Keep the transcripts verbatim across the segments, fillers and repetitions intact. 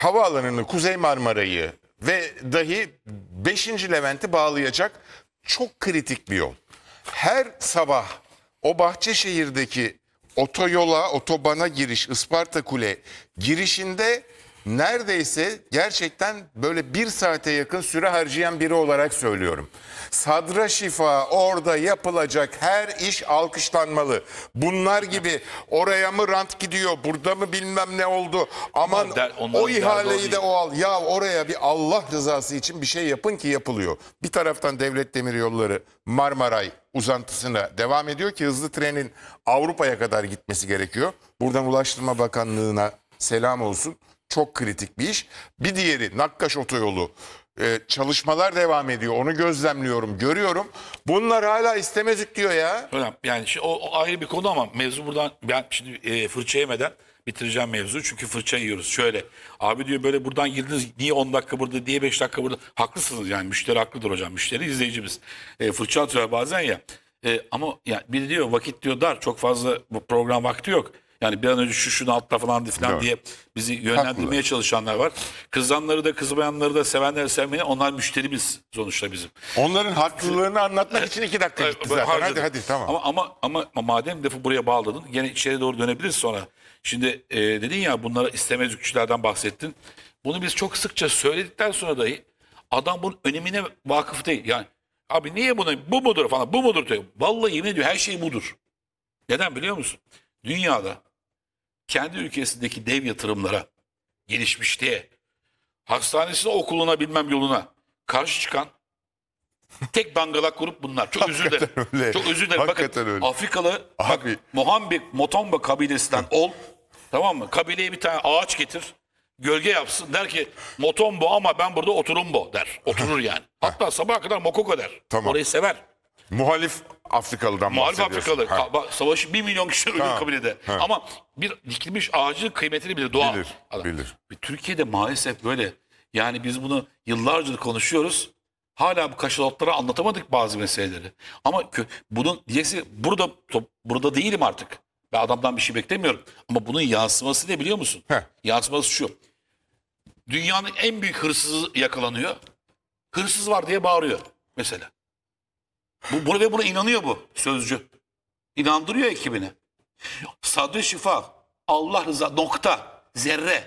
havaalanını, Kuzey Marmara'yı ve dahi beşinci Levent'i bağlayacak çok kritik bir yol. Her sabah o Bahçeşehir'deki otoyola, otobana giriş, Isparta Kule girişinde neredeyse gerçekten böyle bir saate yakın süre harcayan biri olarak söylüyorum. Sadra şifa orada yapılacak her iş alkışlanmalı. Bunlar gibi oraya mı rant gidiyor, burada mı bilmem ne oldu. Aman Onlar der- onların o derdi o ihaleyi değil. de o al. Ya oraya bir Allah rızası için bir şey yapın ki yapılıyor. Bir taraftan Devlet Demiryolları Marmaray uzantısına devam ediyor ki hızlı trenin Avrupa'ya kadar gitmesi gerekiyor. Buradan Ulaştırma Bakanlığı'na selam olsun. Çok kritik bir iş. Bir diğeri Nakkaş Otoyolu. Ee, çalışmalar devam ediyor. Onu gözlemliyorum, görüyorum. Bunlar hala istemezlik diyor ya. Hocam yani şimdi o, o ayrı bir konu ama mevzu buradan ben şimdi e, fırça yemeden bitireceğim mevzu. Çünkü fırça yiyoruz. Şöyle abi diyor böyle buradan girdiniz niye on dakika burada diye beş dakika burada. Haklısınız yani müşteri haklıdır hocam. Müşteri izleyicimiz. E, fırça atıyor bazen ya. E, ama yani biri diyor vakit diyor dar çok fazla bu program vakti yok. Yani bir an önce şu şunu altta falan falan Doğru. diye bizi yönlendirmeye Haklılar. çalışanlar var. Kızanları da kızmayanları da sevenleri sevmeyen onlar müşterimiz sonuçta bizim. Onların haklılığını anlatmak için iki dakika gitti zaten. Hadi Harcadım. hadi tamam. Ama ama ama madem lafı buraya bağladın gene içeri doğru dönebiliriz sonra. Şimdi e, dedin ya bunlara istemezlikçilerden bahsettin. Bunu biz çok sıkça söyledikten sonra dahi adam bunun önemine vakıf değil. Yani abi niye bunu bu mudur falan bu mudur diyor. Vallahi yemin ediyor her şey budur. Neden biliyor musun? Dünyada kendi ülkesindeki dev yatırımlara, gelişmişliğe, hastanesine, okuluna bilmem yoluna karşı çıkan tek dangalak grup bunlar. Çok özür dilerim. Hakikaten öyle. Çok özür dilerim. Hakikaten Bakın öyle. Afrikalı bak, Abi. Mohambi, Motomba kabilesinden ol. Tamam mı? Kabileye bir tane ağaç getir. Gölge yapsın. Der ki Motombo ama ben burada oturumbo der. Oturur yani. Hatta sabaha kadar Mokoko der. Tamam. Orayı sever. Muhalif Afrikalı'dan Muhalif bahsediyorsun. Afrikalı. Ha. Ka- bak, savaşı bir milyon kişi ölüyor Ha, kabilede. ha. Ama bir dikilmiş ağacın kıymetini bilir. Doğa. Bilir, Adam. bilir. Ve Türkiye'de maalesef böyle. Yani biz bunu yıllardır konuşuyoruz. Hala bu kaşalotlara anlatamadık bazı meseleleri. Ama kö- bunun diyesi burada to- burada değilim artık. Ben adamdan bir şey beklemiyorum. Ama bunun yansıması ne biliyor musun? Heh. Yansıması şu. Dünyanın en büyük hırsızı yakalanıyor. Hırsız var diye bağırıyor mesela. Bu, bu ve buna inanıyor bu sözcü. İnandırıyor ekibini. Sadri şifa, Allah rıza nokta, zerre.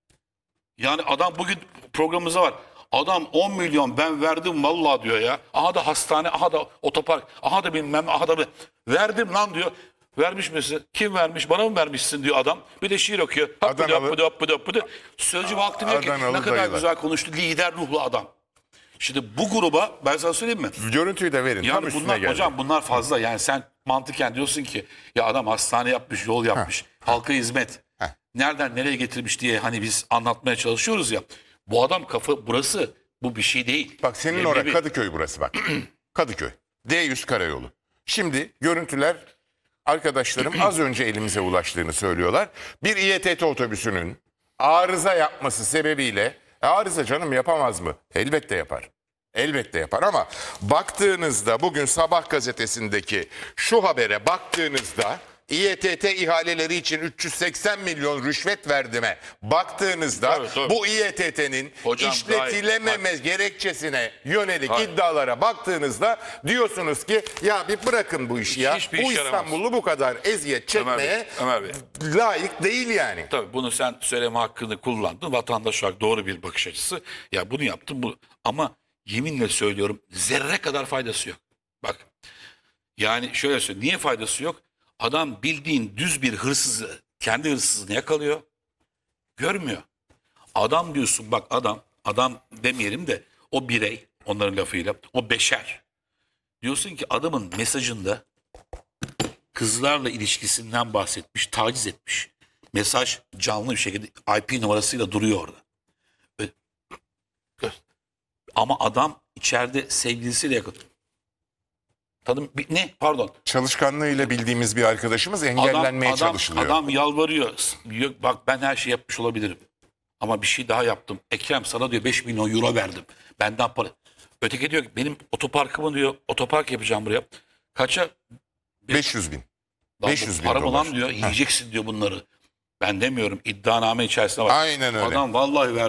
Yani adam bugün programımızda var. Adam on milyon ben verdim vallahi diyor ya. Aha da hastane, aha da otopark, aha da bilmem, aha da verdim lan diyor. Vermiş misin? Kim vermiş? Bana mı vermişsin diyor adam. Bir de şiir okuyor. Happıdı Adanalı- happıdı happıdı happıdı. Sözcü baktı diyor ki Adanalı ne kadar dayılar. güzel konuştu. Lider ruhlu adam. Şimdi bu gruba ben sana söyleyeyim mi? Görüntüyü de verin. Tam Yani üstüne bunlar geldi. hocam bunlar fazla. Yani sen mantıken diyorsun ki ya adam hastane yapmış, yol yapmış, halka hizmet. Heh. Nereden nereye getirmiş diye hani biz anlatmaya çalışıyoruz ya. Bu adam kafa burası bu bir şey değil. Bak senin Leblebi. orada Kadıköy burası bak. Kadıköy. D yüz karayolu. Şimdi görüntüler arkadaşlarım az önce elimize ulaştığını söylüyorlar. Bir İETT otobüsünün arıza yapması sebebiyle e, arıza canım yapamaz mı? Elbette yapar. Elbette yapar ama baktığınızda bugün Sabah gazetesindeki şu habere baktığınızda İETT ihaleleri için üç yüz seksen milyon rüşvet verdime baktığınızda Tabii, tabii. bu İETT'nin Hocam, işletilememe gayet- gerekçesine yönelik Hayır. iddialara baktığınızda diyorsunuz ki ya bir bırakın bu işi ya. Hiçbir Bu iş yaramaz. İstanbul'u bu kadar eziyet Ömer Bey, çekmeye Ömer Bey. layık değil yani. Tabii bunu sen söyleme hakkını kullandın. Vatandaş olarak doğru bir bakış açısı. Ya bunu yaptım bu ama yeminle söylüyorum zerre kadar faydası yok. Bak yani şöyle söyleyeyim. Niye faydası yok? Adam bildiğin düz bir hırsızı kendi hırsızını yakalıyor. Görmüyor. Adam diyorsun bak adam adam demeyelim de o birey onların lafıyla o beşer. Diyorsun ki adamın mesajında kızlarla ilişkisinden bahsetmiş, taciz etmiş. Mesaj canlı bir şekilde I P numarasıyla duruyor orada. Böyle- Ama adam içeride sevgilisiyle yakın. Tadım bir- ne? Pardon. Çalışkanlığıyla bildiğimiz bir arkadaşımız engellenmeye adam, çalışılıyor. Adam yalvarıyor. Yok, bak ben her şey yapmış olabilirim. Ama bir şey daha yaptım. Ekrem sana diyor beş milyon euro verdim. Benden para. Öteki diyor ki benim otoparkımı diyor otopark yapacağım buraya. Kaça? beş yüz bin. Lan beş yüz bu bin param dolar. olan diyor yiyeceksin diyor bunları. Ben demiyorum, iddianame içerisinde var. Aynen öyle. Adam vallahi verdi.